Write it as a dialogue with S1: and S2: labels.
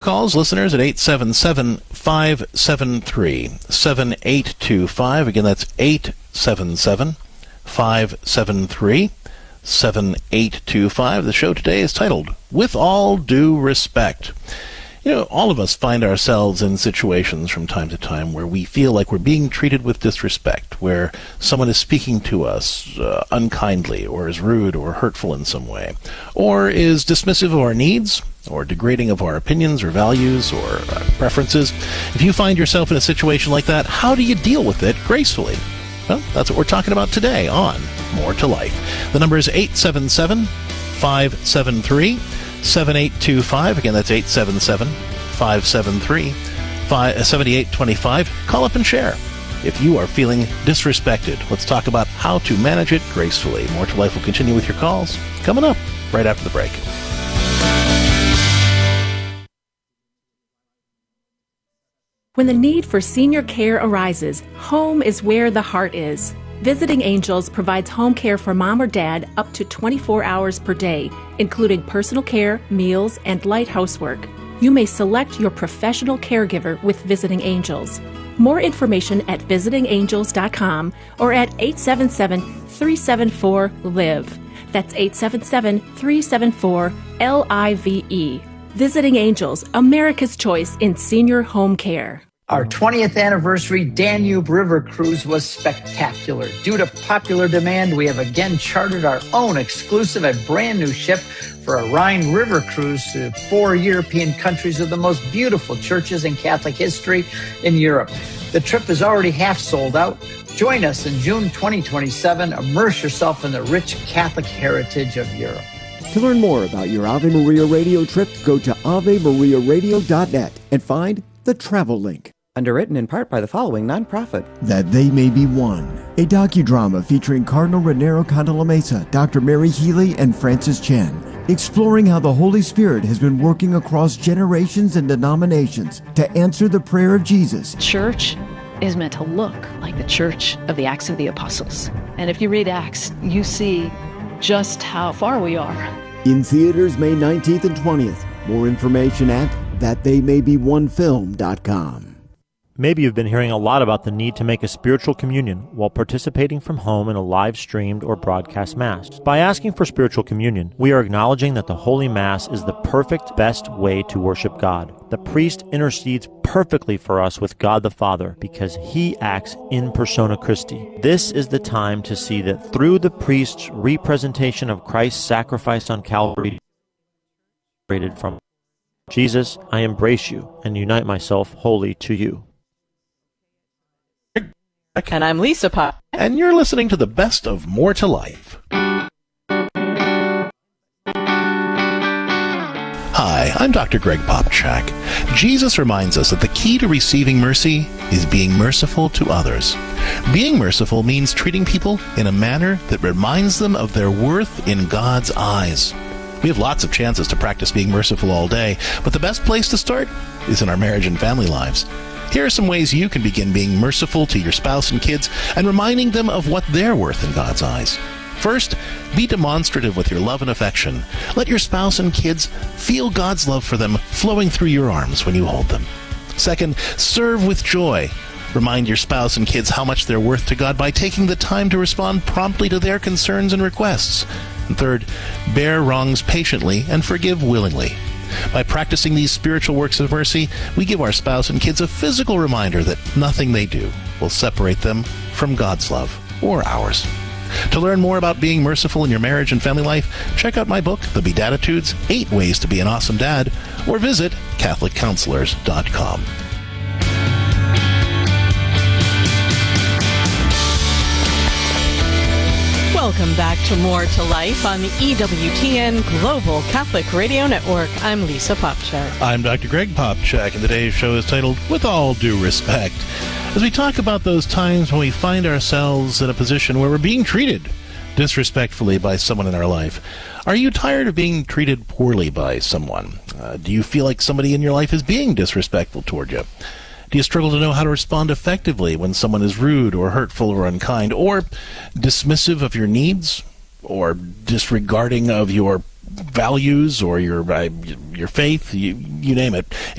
S1: calls, listeners, at 877-573-7825. Again, that's 877-573-7825. The show today is titled, With All Due Respect. You know, all of us find ourselves in situations from time to time where we feel like we're being treated with disrespect, where someone is speaking to us unkindly, or is rude or hurtful in some way, or is dismissive of our needs, or degrading of our opinions or values or preferences. If you find yourself in a situation like that, how do you deal with it gracefully? Well, that's what we're talking about today on More to Life. The number is 877-573-7825. Again, that's 877-573-7825. Call up and share. If you are feeling disrespected, let's talk about how to manage it gracefully. More to Life will continue with your calls coming up right after the break.
S2: When the need for senior care arises, home is where the heart is. Visiting Angels provides home care for mom or dad up to 24 hours per day, including personal care, meals, and light housework. You may select your professional caregiver with Visiting Angels. More information at visitingangels.com or at 877-374-LIVE. That's 877-374-LIVE. Visiting Angels, America's choice in senior home care.
S3: Our 20th anniversary Danube River Cruise was spectacular. Due to popular demand, we have again chartered our own exclusive and brand new ship for a Rhine River cruise to 4 European countries with the most beautiful churches in Catholic history in Europe. The trip is already half sold out. Join us in June 2027. Immerse yourself in the rich Catholic heritage of Europe.
S4: To learn more about your Ave Maria radio trip, go to AveMariaRadio.net and find the travel link.
S5: Underwritten in part by the following nonprofit.
S4: That They May Be One, a docudrama featuring Cardinal Raniero Cantalamessa, Dr. Mary Healy, and Francis Chen, exploring how the Holy Spirit has been working across generations and denominations to answer the prayer of Jesus.
S6: Church is meant to look like the church of the Acts of the Apostles. And if you read Acts, you see just how far we are.
S4: In theaters May 19th and 20th. More information at thattheymay-be-one-film.com.
S7: Maybe you've been hearing a lot about the need to make a spiritual communion while participating from home in a live-streamed or broadcast Mass. By asking for spiritual communion, we are acknowledging that the Holy Mass is the perfect, best way to worship God. The priest intercedes perfectly for us with God the Father because he acts in persona Christi. This is the time to see that through the priest's representation of Christ's sacrifice on Calvary, from Jesus, I embrace you and unite myself wholly to you.
S6: And I'm Lisa Pop.
S1: And you're listening to the best of More to Life. Hi, I'm Dr. Greg Popchak. Jesus reminds us that the key to receiving mercy is being merciful to others. Being merciful means treating people in a manner that reminds them of their worth in God's eyes. We have lots of chances to practice being merciful all day, but the best place to start is in our marriage and family lives. Here are some ways you can begin being merciful to your spouse and kids and reminding them of what they're worth in God's eyes. First, be demonstrative with your love and affection. Let your spouse and kids feel God's love for them flowing through your arms when you hold them. Second, serve with joy. Remind your spouse and kids how much they're worth to God by taking the time to respond promptly to their concerns and requests. And third, bear wrongs patiently and forgive willingly. By practicing these spiritual works of mercy, we give our spouse and kids a physical reminder that nothing they do will separate them from God's love or ours. To learn more about being merciful in your marriage and family life, check out my book, The Beatitudes, 8 Ways to Be an Awesome Dad, or visit CatholicCounselors.com.
S6: Welcome back to More to Life on the EWTN Global Catholic Radio Network. I'm Lisa Popchak.
S1: I'm Dr. Greg Popchak, and today's show is titled, With All Due Respect. As we talk about those times when we find ourselves in a position where we're being treated disrespectfully by someone in our life. Are you tired of being treated poorly by someone? Do you feel like somebody in your life is being disrespectful toward you? Do you struggle to know how to respond effectively when someone is rude or hurtful or unkind or dismissive of your needs or disregarding of your values or your faith? You name it.